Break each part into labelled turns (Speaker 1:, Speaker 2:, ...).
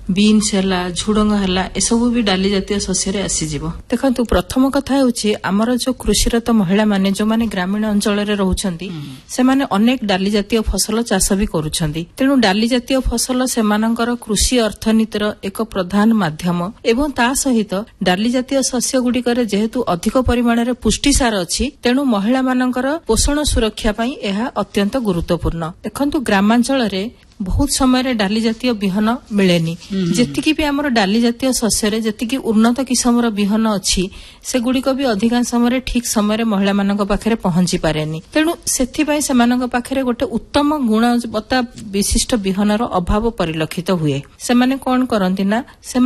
Speaker 1: Beans है झुडंग है एसबू भी डाली जातीय शस्य आसीज। देखो प्रथम कथा हूँ आमर जो कृषिरत महिला माने जो माने ग्रामीण अंचल रहउछंती से माने अनेक डाली जातीय फसल चाष भी करूछंती। तेणु डाली जातीय फसल सेमानंकर कृषि अर्थनीतिर एक प्रधान माध्यम एवं ता सहित डाली जातीय शस्य गुड़िकर जेहेतु अधिक परिमाण रे पुष्टिसार अछि तेणु महिला मानकर पोषण सुरक्षा पई एहा अत्यंत गुरुत्वपूर्ण। देखंतु ग्रामांचल रे बहुत समय डाली जातीय बिहन मिलेनी जेतिकी भी आमर डाली जातीय शस्य जेतिकी उन्नत किस्म बिहन अच्छी से गुड़िक भी अधिकांश समय ठीक समय महिला मान पाखे पहुंची पारेनी। तेणु से पाखे गोटे उत्तम गुणवत्ता विशिष्ट बिहनर अभाव परिलक्षित हुए। से कौन करती ना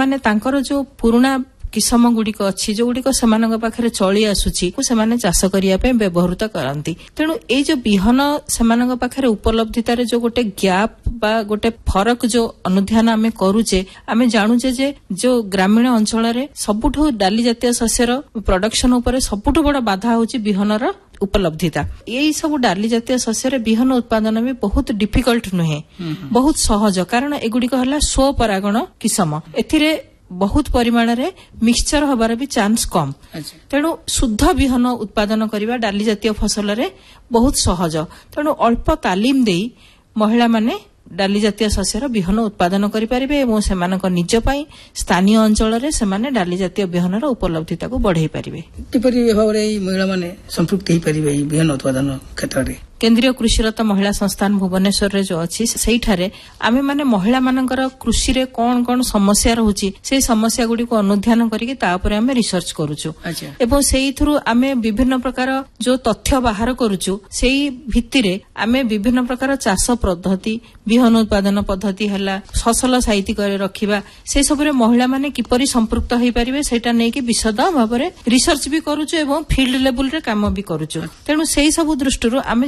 Speaker 1: से जो पुराना किसम गुड़िक अच्छी जो गुड़िक से पाखे चली आसूची से चाष करने व्यवहृत करती। तेणु ये जो बिहन से पाखे उपलब्धितार जो गोटे गैप बा गोटे फरक जो अनुध्यान आम करुचे आम जानुचे जे जो ग्रामीण अंचल सबुठु डाली जातीय शस्यर प्रोडक्शन उपर सबुठु बड़ बाधा होची बिहनर उपलब्धिता। यही सब डाली जातीय शस्य बिहन उत्पादन भी बहुत डिफिकल्ट नुहे, बहुत सहज कारण एगुड़िक है स्वपरागण किसम एथिरे बहुत परिमाण रे मिक्सचर हबार भी चांस कम। तेणु शुद्ध बिहन उत्पादन करने डाली जातीय फसल रे बहुत सहज। तेणु अल्प तालीम दे महिला माने डाली जातीय शस्यर बिहन उत्पादन करें और से निज पाई स्थानीय अंचल से डाली जातीय बिहनर उपलब्धिता को बढ़ाई पारे।
Speaker 2: किपरि भाव रे महिला माने संपृक्त हो पारिबे बिहन उत्पादन क्षेत्र रे
Speaker 1: केंद्रीय कृषिरत महिला संस्थान भुवनेश्वर रे जो अच्छी से आमे माने महिला मानकर कृषि रे कौन कौन समस्या रहुची से समस्या गुडी को अनुध्यान करके तापर आमे रिसर्च करूछु एवं सेही थ्रु आमे विभिन्न प्रकार जो तथ्य बाहर करूछु सेही भित्तिरे आमे विभिन्न प्रकार चाष पद्धति बिहन उत्पादन पद्धति हला फसल साइती करे रखिबा से सब रे महिला माने किपरि संपृक्त होई परिबे सेटा नै कि विशद भाव रे रिसर्च भी करूछु एवं फील्ड लेवल रे काम भी करूछु। तेणु सेही सब दृष्टिरु आमे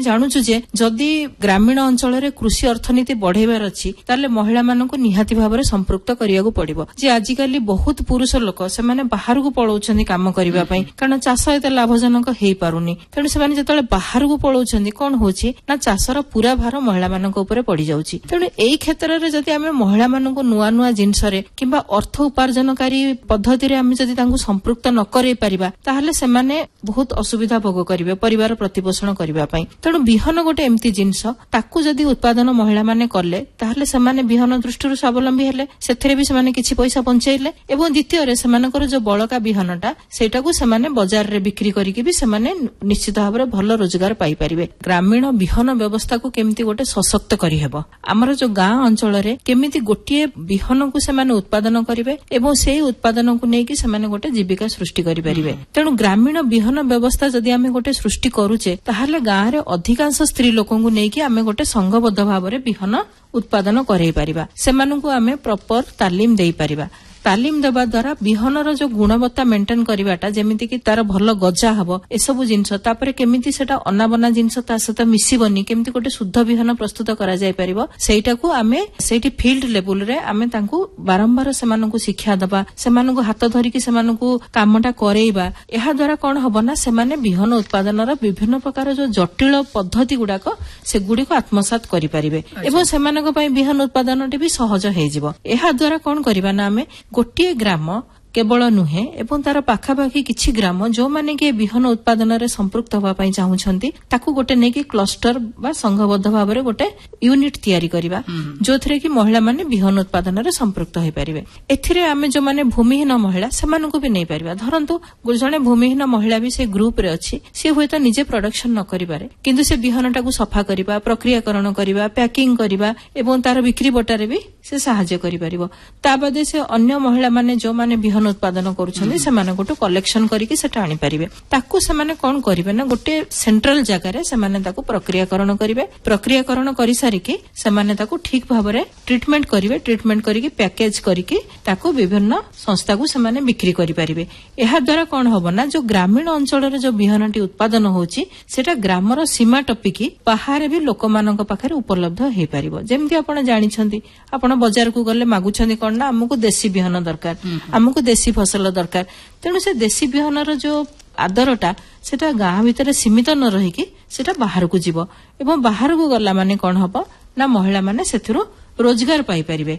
Speaker 1: जदि ग्रामीण अंचल कृषि अर्थनीति बढ़ेबार अच्छी ताले महिला मानक निहाती भाव में संपृक्त करिया पड़िबो। जे आजिकली बहुत पुरुष लोक से बाहर को पलाउछंती काम करिबा पई कारण चाष एते लाभजनक हेई पारुनी। तेणु से जतले बाहर को पलाउछंती कोन होची ना चाषर पूरा भार महिला मानक ऊपर पड़ी जाउची। तेणु एई क्षेत्र रे जदि आमे महिला मानक नुआ नुआ जिंस रे किंबा अर्थ उपार्जनकारी पद्धति रे आमे जदि तांको संपृक्त न करै परिबा ताहले से माने बहुत असुविधा भोग करिवे परिवार प्रतिपोषण करिबा पई। तेणु बिहन गोटे एमती जिनस ताकू जदि उत्पादन महिला माने करले ताहले समाने बिहन दृष्टि स्वावलंबी हेले सेथरे भी समाने किछि पैसा बंचैले एवं द्वितीय रे समानकर जो बळका बिहनटा सेटाकू समाने बाजार रे बिक्री करिके भी समाने निश्चित भाव रे भल रोजगार पाई परिबे। ग्रामीण बिहन व्यवस्था को केमिति गोटे सशक्त करि हेबो हमर जो गां अंचल रे केमिति गोटिए बिहन को समाने उत्पादन करिवे एवं सेही उत्पादन को नेकी समाने गोटे जीविका सृष्टि करि परिबे। तेणु ग्रामीण बिहन व्यवस्था जदि आमे गोटे सृष्टि करूचे ताहले गां रे अधिकांश स्त्री लोकों को नेकी आमे गोटे संघबद्ध भाव रे बिहन उत्पादन करई परिबा। सेमानंकु आमे प्रॉपर तालीम देई परिबा। तालीम देवा द्वारा बिहनर जो गुणवत्ता मेंटेन करवाटा जेमिति कि तार भल गजा हबो एसबू जिनस तापरे केमिति सेटा अनाबना जिनस ता सहित मिसिबनी केमिति गोटे शुद्ध बिहन प्रस्तुत करा जाय परिबो सेटाकू आमे सेठी फील्ड लेवल रे आमे तांकू बारंबार सेमानंकु शिक्षा दबा सेमानंकु हाथ धरि कि सेमानंकु कामटा करेइबा। एहा द्वारा कोन हबो ना सेमाने बिहन उत्पादनर विभिन्न प्रकार जो जटिल पद्धति गुडाक से गुडी को आत्मसात करि परिबे एवं सेमानक पई बिहन उत्पादनटी भी सहज हेइ जिवो। एहा द्वारा कोन करिबा ना आमे गोटे ग्राम केवल नुहे एवं तार पाखापाखि किछि ग्राम जो माने के बिहन उत्पादन रे संपृक्त होबा पई चाहुछंती ताकू गोटे नेकी क्लस्टर बा संघबद्ध भाव रे गोटे यूनिट तयारी करिबा जोथरे कि महिला माने बिहन उत्पादन रे संपृक्त होई परिबे। एथिरे आमे जो माने भूमिहीन महिला सेमानकु भी नै परिबा। धरंतु जणे भूमिहीन महिला भी से ग्रुप रे अछि से होयतो निजे प्रोडक्शन न करि पारे किंतु से बिहनटा को सफा करिबा प्रक्रियाकरण करिबा पैकिंग करिबा एवं तार बिक्री बटारे भी से सहायता करि परिबो। ता बादे से अन्य महिला माने जो माने बिहन उत्पादन करूछन्ती सेमाने गोटे कलेक्शन करिकि सेटा आनि परिबे। ताकू सेमाने कोन करिवे ना गोटे सेंट्रल जगह रे सेमाने ताकू प्रक्रियाकरण करिवे। प्रक्रियाकरण करि सारिकि सेमाने ताकू ठीक भाव रे ट्रीटमेंट करिवे। ट्रीटमेंट करिकि पैकेज करिकि ताकू विभिन्न संस्था को सेमाने बिक्री करि परिबे। एहा द्वारा कोन होबो ना जो ग्रामीण अंचल रे जो बिहनटी उत्पादन होउची सेटा ग्रामर सीमा टपिकी बाहर भी लोकमानक पाखरे उपलब्ध हे परिबो। जेमति आपण जानिछन्ती आपण बाजार को गले मागुछन्ती कोन ना हमकु देसी बिहन दरकार हमकु देसी फसल दरकार। तेणु से देसी बिहनर जो आदरटा सेटा गाँ भितर सीमित न रहीकि सेटा बाहर को जीवो एवं बाहर को गला माने कोन हबो ना महिला माने सेथिरु रोजगार पाई परिबे।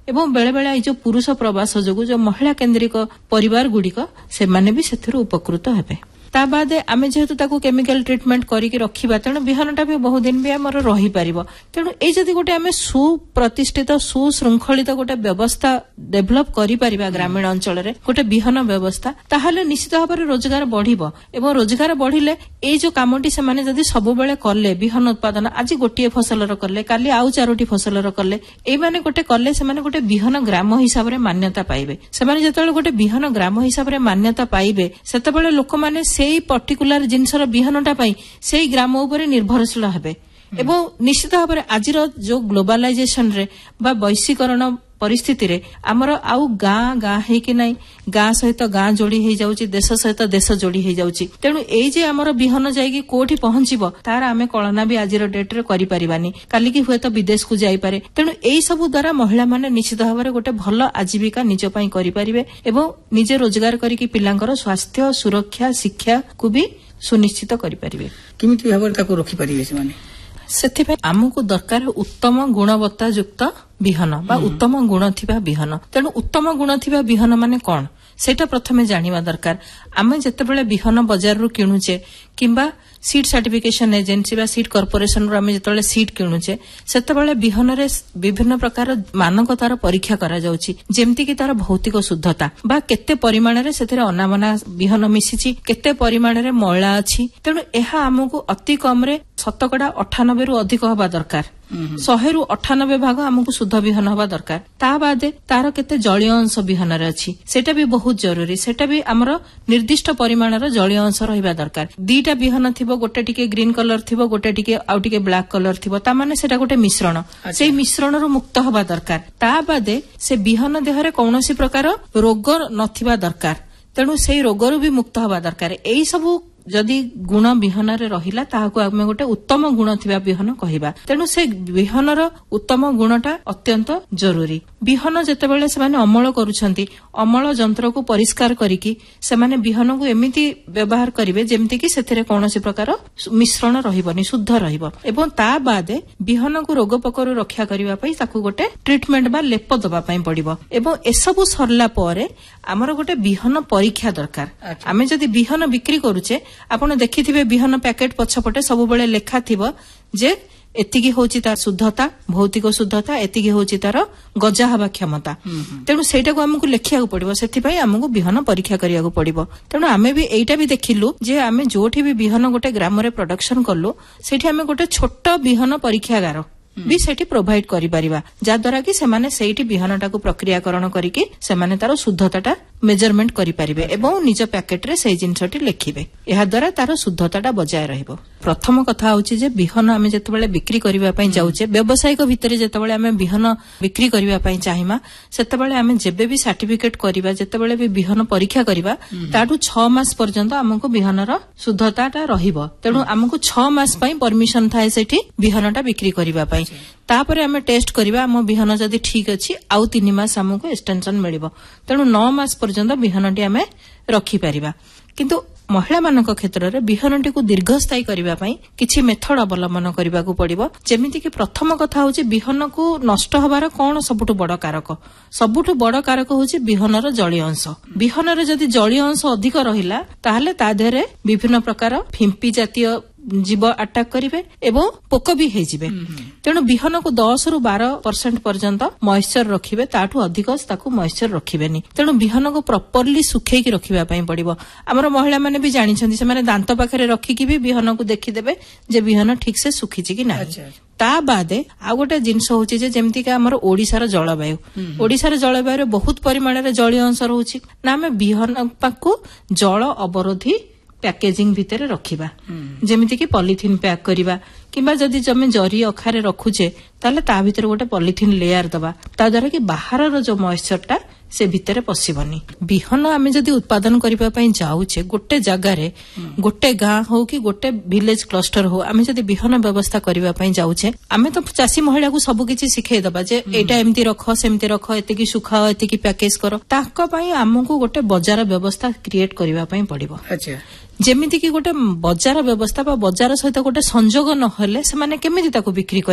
Speaker 1: ଏବଂ ବେଳେବେଳେ ଏଇ ଯୋଉ ପୁରୁଷ ପ୍ରବାସ ଯୋଗୁଁ ଯୋଉ ମହିଳା କେନ୍ଦ୍ରିକ ପରିବାର ଗୁଡିକ ସେମାନେ ବି ସେଥିରୁ ଉପକୃତ ହେବେ। ତା ବାଦେ ଆମେ ଯେହେତୁ ତାକୁ କେମିକାଲ ଟ୍ରିଟମେଣ୍ଟ କରିକି ରଖିବା, ତେଣୁ ବିହନଟା ବି ବହୁ ଦିନ ବି ଆମର ରହିପାରିବ। ତେଣୁ ଏଇ ଯଦି ଗୋଟେ ଆମେ ସୁପ୍ରତିଷ୍ଠିତ ସୁଶୃଙ୍ଖଳିତ ଗୋଟେ ବ୍ୟବସ୍ଥା ଡେଭଲପ କରିପାରିବା ଗ୍ରାମୀଣ ଅଞ୍ଚଳରେ ଗୋଟେ ବିହନ ବ୍ୟବସ୍ଥା, ତାହେଲେ ନିଶ୍ଚିତ ଭାବରେ ରୋଜଗାର ବଢିବ। ଏବଂ ରୋଜଗାର ବଢିଲେ ଏଇ ଯୋଉ କାମଟି ସେମାନେ ଯଦି ସବୁବେଳେ କଲେ, ବିହନ ଉତ୍ପାଦନ ଆଜି ଗୋଟିଏ ଫସଲର କଲେ, କାଲି ଆଉ 4ଟି ଫସଲର କଲେ, ଏଇମାନେ ଗୋଟେ କଲେ ସେମାନେ ଗୋଟେ ବିହନ ଗ୍ରାମ ହିସାବରେ ମାନ୍ୟତା ପାଇବେ। ସେମାନେ ଯେତେବେଳେ ଗୋଟେ ବିହନ ଗ୍ରାମ ହିସାବରେ ମାନ୍ୟତା ପାଇବେ, ସେତେବେଳେ ଲୋକମାନେ ସେଇ ପର୍ଟିକୁଲାର ଜିନିଷର ବିହନଟା ପାଇଁ ସେଇ ଗ୍ରାମ ଉପରେ ନିର୍ଭରଶୀଳ ହେବେ। ଏବଂ ନିଶ୍ଚିତ ଭାବରେ ଆଜିର ଯୋଉ ଗ୍ଲୋବାଲାଇଜେସନରେ ବା ବୈଶ୍ୱିକରଣ ପରିସ୍ଥିତିରେ ଆମର ଆଉ ଗାଁ ହେଇକି ନାହିଁ, ଗାଁ ସହିତ ଗାଁ ଯୋଡି ହେଇଯାଉଛି, ଦେଶ ସହିତ ଦେଶ ଯୋଡି ହେଇଯାଉଛି। ତେଣୁ ଏଇ ଯେ ଆମର ବିହନ ଯାଇକି କୋଉଠି ପହଞ୍ଚିବ ତାର ଆମେ କଳନା ବି ଆଜିର ଡେଟରେ କରିପାରିବାନି, କାଲିକି ହୁଏତ ବିଦେଶକୁ ଯାଇପାରେ। ତେଣୁ ଏଇ ସବୁ ଦ୍ୱାରା ମହିଳାମାନେ ନିଶ୍ଚିତ ଭାବରେ ଗୋଟେ ଭଲ ଆଜୀବିକା ନିଜ ପାଇଁ କରିପାରିବେ ଏବଂ ନିଜେ ରୋଜଗାର କରିକି ପିଲାଙ୍କର ସ୍ୱାସ୍ଥ୍ୟ ସୁରକ୍ଷା ଶିକ୍ଷାକୁ ବି ସୁନିଶ୍ଚିତ କରିପାରିବେ।
Speaker 2: କେମିତି ଭାବରେ ତାକୁ ରଖିପାରିବେ ସେମାନେ?
Speaker 1: ସେଥିପାଇଁ ଆମକୁ ଦରକାର ଉତ୍ତମ ଗୁଣବତ୍ତା ଯୁକ୍ତ ବିହନ ବା ଉତ୍ତମ ଗୁଣ ଥିବା ବିହନ। ତେଣୁ ଉତ୍ତମ ଗୁଣ ଥିବା ବିହନ ମାନେ କଣ ସେଇଟା ପ୍ରଥମେ ଜାଣିବା ଦରକାର। ଆମେ ଯେତେବେଳେ ବିହନ ବଜାରରୁ କିଣୁଛେ କିମ୍ବା ସିଡ୍ ସାର୍ଟିଫିକେସନ ଏଜେନ୍ସି ବା ସିଡ୍ କର୍ପୋରେସନରୁ ଆମେ ଯେତେବେଳେ ସିଡ୍ କିଣୁଛେ, ସେତେବେଳେ ବିହନରେ ବିଭିନ୍ନ ପ୍ରକାର ମାନକ ତାର ପରୀକ୍ଷା କରାଯାଉଛି, ଯେମିତିକି ତାର ଭୌତିକ ଶୁଦ୍ଧତା ବା କେତେ ପରିମାଣରେ ସେଥିରେ ଅନାବନା ବିହନ ମିଶିଛି, କେତେ ପରିମାଣରେ ମଇଳା ଅଛି। ତେଣୁ ଏହା ଆମକୁ ଅତି କମରେ 98% ରୁ ଅଧିକ ହେବା ଦରକାର। 100ରୁ 98 ଭାଗ ଆମକୁ ଶୁଦ୍ଧ ବିହନ ହେବା ଦରକାର। ତା ବାଦେ ତାର କେତେ ଜଳୀୟ ଅଂଶ ବିହନରେ ଅଛି ସେଟା ବି ବହୁତ ଜରୁରୀ। ସେଟା ବି ଆମର ନିର୍ଦ୍ଦିଷ୍ଟ ପରିମାଣର ଜଳୀୟ ଅଂଶ ରହିବା ଦରକାର। 2ଟା ବିହନ ଥିବ, ଗୋଟେ ଟିକେ ଗ୍ରୀନ କଲର ଥିବ, ଗୋଟେ ଟିକେ ଆଉ ଟିକେ ବ୍ଲାକ କଲର ଥିବ, ତା ମାନେ ସେଟା ଗୋଟେ ମିଶ୍ରଣ। ସେଇ ମିଶ୍ରଣରୁ ମୁକ୍ତ ହେବା ଦରକାର। ତା ବାଦେ ସେ ବିହନ ଦେହରେ କୌଣସି ପ୍ରକାର ରୋଗ ନଥିବା ଦରକାର। ତେଣୁ ସେଇ ରୋଗରୁ ବି ମୁକ୍ତ ହେବା ଦରକାର। ଏଇ ସବୁ ଯଦି ଗୁଣ ବିହନରେ ରହିଲା ତାହାକୁ ଆମେ ଗୋଟେ ଉତ୍ତମ ଗୁଣ ଥିବା ବିହନ କହିବା। ତେଣୁ ସେ ବିହନର ଉତ୍ତମ ଗୁଣଟା ଅତ୍ୟନ୍ତ ଜରୁରୀ। ବିହନ ଯେତେବେଳେ ସେମାନେ ଅମଳ କରୁଛନ୍ତି, ଅମଳ ଯନ୍ତ୍ରକୁ ପରିଷ୍କାର କରିକି ସେମାନେ ବିହନକୁ ଏମିତି ବ୍ୟବହାର କରିବେ ଯେମିତିକି ସେଥିରେ କୌଣସି ପ୍ରକାର ମିଶ୍ରଣ ରହିବନି, ଶୁଦ୍ଧ ରହିବ। ଏବଂ ତା ବାଦେ ବିହନକୁ ରୋଗ ପୋକରୁ ରକ୍ଷା କରିବା ପାଇଁ ତାକୁ ଗୋଟେ ଟ୍ରିଟମେଣ୍ଟ ବା ଲେପ ଦେବା ପାଇଁ ପଡିବ। ଏବଂ ଏସବୁ ସରିଲା ପରେ ଆମର ଗୋଟେ ବିହନ ପରୀକ୍ଷା ଦରକାର। ଆମେ ଯଦି ବିହନ ବିକ୍ରି କରୁଛେ, ଆପଣ ଦେଖିଥିବେ ବିହନ ପ୍ୟାକେଟ ପଛପଟେ ସବୁବେଳେ ଲେଖା ଥିବ ଯେ ଏତିକି ହଉଛି ତାର ଶୁଦ୍ଧତା, ଭୌତିକ ଶୁଦ୍ଧତା, ଏତିକି ହଉଛି ତାର ଗଜା ହେବା କ୍ଷମତା। ତେଣୁ ସେଇଟାକୁ ଆମକୁ ଲେଖିବାକୁ ପଡିବ। ସେଥିପାଇଁ ଆମକୁ ବିହନ ପରୀକ୍ଷା କରିବାକୁ ପଡିବ। ତେଣୁ ଆମେ ବି ଏଇଟା ବି ଦେଖିଲୁ ଯେ ଆମେ ଯୋଉଠି ବି ବିହନ ଗୋଟେ ଗ୍ରାମରେ ପ୍ରଡକ୍ସନ କଲୁ, ସେଇଠି ଆମେ ଗୋଟେ ଛୋଟ ବିହନ ପରୀକ୍ଷାଗାର ବି ସେଠି ପ୍ରୋଭାଇଡ କରିପାରିବା, ଯାଦ୍ୱାରା କି ସେମାନେ ସେଇଠି ବିହନଟାକୁ ପ୍ରକ୍ରିୟାକରଣ କରିକି ସେମାନେ ତାର ଶୁଦ୍ଧତାଟା ମେଜରମେଣ୍ଟ କରିପାରିବେ ଏବଂ ନିଜ ପ୍ୟାକେଟରେ ସେଇ ଜିନିଷଟି ଲେଖିବେ। ଏହା ଦ୍ୱାରା ତାର ଶୁଦ୍ଧତାଟା ବଜାୟ ରହିବ। ପ୍ରଥମ କଥା ହଉଛି ଯେ ବିହନ ଆମେ ଯେତେବେଳେ ବିକ୍ରି କରିବା ପାଇଁ ଯାଉଛେ, ବ୍ୟବସାୟିକ ଭିତରେ ଯେତେବେଳେ ଆମେ ବିହନ ବିକ୍ରି କରିବା ପାଇଁ ଚାହିଁବା, ସେତେବେଳେ ଆମେ ଯେବେ ବି ସାର୍ଟିଫିକେଟ କରିବା, ଯେତେବେଳେ ବି ବିହନ ପରୀକ୍ଷା କରିବା, ତାଠୁ 6 ମାସ ପର୍ଯ୍ୟନ୍ତ ଆମକୁ ବିହନର ଶୁଦ୍ଧତାଟା ରହିବ। ତେଣୁ ଆମକୁ 6 ମାସ ପାଇଁ ପରମିଶନ ଥାଏ ସେଠି ବିହନଟା ବିକ୍ରି କରିବା ପାଇଁ। ତାପରେ ଆମେ ଟେଷ୍ଟ କରିବା, ଆମ ବିହନ ଯଦି ଠିକ ଅଛି ଆଉ 3 ମାସ ଆମକୁ ଏକ୍ସଟେନସନ ମିଳିବ। ତେଣୁ 9 ମାସ ପର୍ଯ୍ୟନ୍ତ ବିହନଟି ଆମେ ରଖିପାରିବା। କିନ୍ତୁ ମହିଳାମାନଙ୍କ କ୍ଷେତ୍ରରେ ବିହନଟିକୁ ଦୀର୍ଘସ୍ଥାୟୀ କରିବା ପାଇଁ କିଛି ମେଥଡ ଅବଲମ୍ବନ କରିବାକୁ ପଡିବ। ଯେମିତିକି ପ୍ରଥମ କଥା ହଉଛି ବିହନକୁ ନଷ୍ଟ ହେବାର କଣ ସବୁଠୁ ବଡ କାରକ? ସବୁଠୁ ବଡ କାରକ ହଉଛି ବିହନର ଜଳୀୟ ଅଂଶ। ବିହନରେ ଯଦି ଜଳୀୟ ଅଂଶ ଅଧିକ ରହିଲା, ତାହେଲେ ତା ଦେହରେ ବିଭିନ୍ନ ପ୍ରକାର ଫିମ୍ପି ଜାତୀୟ ଜୀବ ଆଟାକ କରିବେ ଏବଂ ପୋକ ବି ହେଇଯିବେ। ତେଣୁ ବିହନକୁ 10ରୁ 12% ପର୍ଯ୍ୟନ୍ତ ମଏଶ୍ଚର ରଖିବେ, ତାଠୁ ଅଧିକ ତାକୁ ମଏଶ୍ଚର ରଖିବେନି। ତେଣୁ ବିହନକୁ ପ୍ରପରଲି ଶୁଖେଇକି ରଖିବା ପାଇଁ ପଡିବ। ଆମର ମହିଳାମାନେ ବି ଜାଣିଛନ୍ତି, ସେମାନେ ଦାନ୍ତ ପାଖରେ ରଖିକି ବି ବିହନକୁ ଦେଖିଦେବେ ଯେ ବିହନ ଠିକ ସେ ଶୁଖିଛି କି ନାହିଁ। ତା ବାଦେ ଆଉ ଗୋଟେ ଜିନିଷ ହଉଛି ଯେ ଯେମିତିକି ଆମର ଓଡିଶାର ଜଳବାୟୁ, ଓଡିଶାର ଜଳବାୟୁରେ ବହୁତ ପରିମାଣରେ ଜଳୀୟ ଅଂଶ ରହୁଛି ନା, ଆମେ ବିହନକୁ ଜଳ ଅବରୋଧୀ ପ୍ୟାକେଜିଂ ଭିତରେ ରଖିବା, ଯେମିତିକି ପଲିଥିନ୍ ପ୍ୟାକ୍ କରିବା କିମ୍ବା ଯଦି ଆମେ ଜରି ଅଖାରେ ରଖୁଛେ ତାହେଲେ ତା ଭିତରେ ଗୋଟେ ପଲିଥିନ୍ ଲେୟାର ଦବା, ତା ଦ୍ୱାରା କି ବାହାରର ଯୋଉ ମଏଶ୍ଚରଟା ସେ ଭିତରେ ପଶିବନି। ବିହନ ଆମେ ଯଦି ଉତ୍ପାଦନ କରିବା ପାଇଁ ଯାଉଛେ ଗୋଟେ ଜାଗାରେ, ଗୋଟେ ଗାଁ ହଉ କି ଗୋଟେ ଭିଲେଜ କ୍ଲଷ୍ଟର ହଉ, ଆମେ ଯଦି ବିହନ ବ୍ୟବସ୍ଥା କରିବା ପାଇଁ ଯାଉଛେ, ଆମେ ତ ଚାଷୀ ମହିଳାକୁ ସବୁ କିଛି ଶିଖେଇଦବା ଯେ ଏଇଟା ଏମିତି ରଖ, ସେମିତି ରଖ, ଏତିକି ଶୁଖାଅ, ଏତିକି ପ୍ୟାକେଜ କର। ତାଙ୍କ ପାଇଁ ଆମକୁ ଗୋଟେ ବଜାର ବ୍ୟବସ୍ଥା କ୍ରିଏଟ କରିବା ପାଇଁ ପଡିବ। ଯେମିତିକି ଗୋଟେ ବଜାର ବ୍ୟବସ୍ଥା ବା ବଜାର ସହିତ ଗୋଟେ ସଂଯୋଗ ନହେଲେ ସେମାନେ କେମିତି ତାକୁ ବିକ୍ରି କରିବେ?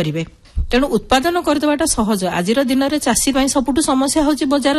Speaker 1: ତେଣୁ ଉତ୍ପାଦନ କରିଦେବାଟା ସହଜ। ଆଜିର ଦିନରେ ଚାଷୀ ପାଇଁ ସବୁଠୁ ସମସ୍ୟା ହେଉଛି ବଜାର